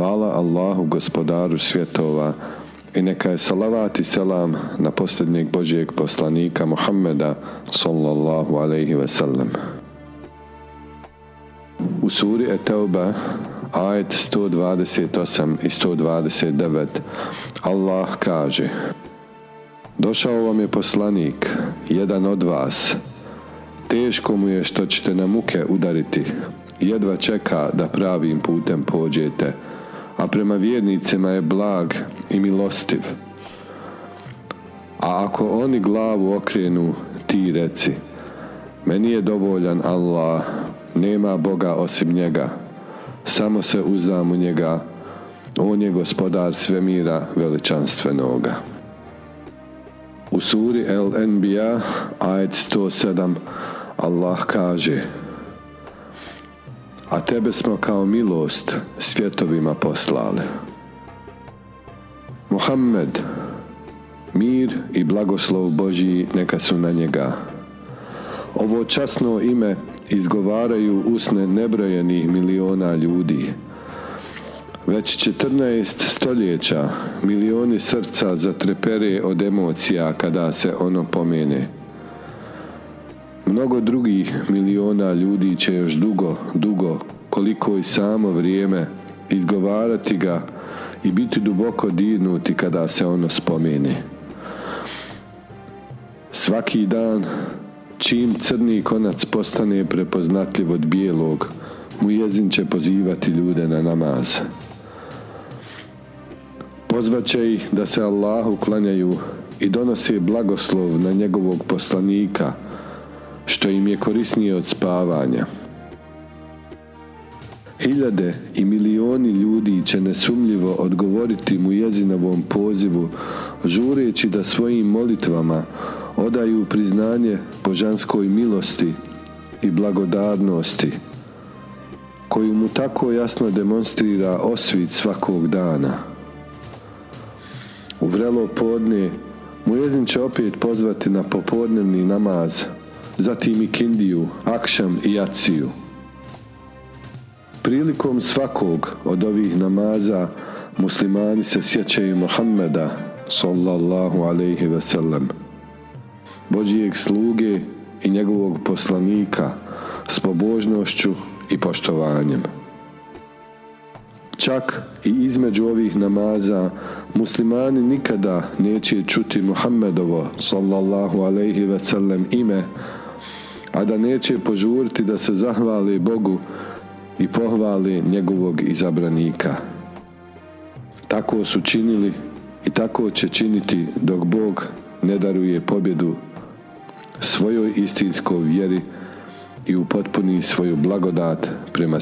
Hvala Allahu, gospodaru svjetova, i neka je salavat i selam na posljednjeg Božjeg poslanika Muhammeda sallallahu alejhi ve sellem. U suri Et-Tauba, ajet 128 i 129, Allah kaže: Došao vam je poslanik, jedan od vas. Teško mu je što ćete na muke udariti. Jedva čeka da pravim putem pođete, a prema vjernicima je blag i milostiv. A ako oni glavu okrenu, ti reci: meni je dovoljan Allah, nema Boga osim njega, samo se uzdam u njega, on je gospodar svemira veličanstvenoga. U suri El-Enbiya, ajet 107, Allah kaže: a tebe smo kao milost svjetovima poslali. Muhammed, mir i blagoslov Božji neka su na njega. Ovo časno ime izgovaraju usne nebrojenih miliona ljudi. Već 14 stoljeća milioni srca zatrepere od emocija kada se ono pomene. Mnogo drugih miliona ljudi će još dugo, koliko i samo vrijeme, izgovarati ga i biti duboko dirnuti kada se ono spomene. Svaki dan, čim crni konac postane prepoznatljiv od bijelog, muezin će pozivati ljude na namaz. Pozvaće ih da se Allahu klanjaju i donose blagoslov na njegovog poslanika, što im je korisnije od spavanja. Hiljade i milioni ljudi će nesumnjivo odgovoriti muezinovom pozivu, žureći da svojim molitvama odaju priznanje božanskoj milosti i blagodarnosti, koju mu tako jasno demonstrira osvit svakog dana. U vrelo podne muezin će opet pozvati na popodnevni namaz, zatim i kindiju, akšam i jaciju. Prilikom svakog od ovih namaza muslimani se sjećaju Muhammeda sallallahu alejhi ve sellem, Božjeg sluge i njegovog poslanika, s pobožnošću i poštovanjem. Čak i između ovih namaza muslimani nikada neće čuti Muhammedovo sallallahu alejhi ve sellem ime, a da neće požuriti da se zahvali Bogu i pohvali njegovog izabranika. Tako su činili i tako će činiti dok Bog ne daruje pobjedu svojoj istinskoj vjeri i upotpuni svoju blagodat prema